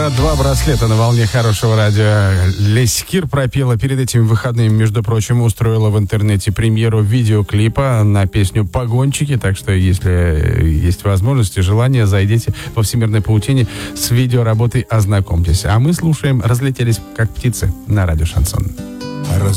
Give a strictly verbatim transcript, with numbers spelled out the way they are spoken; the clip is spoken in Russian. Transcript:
«Два браслета» на волне хорошего радио. Лескир пропела перед этими выходными, между прочим, устроила в интернете премьеру видеоклипа на песню «Погонщики». Так что, если есть возможность и желание, зайдите во «Всемирной паутине» с видеоработой, ознакомьтесь. А мы слушаем «Разлетелись как птицы» на радио «Шансон». Раз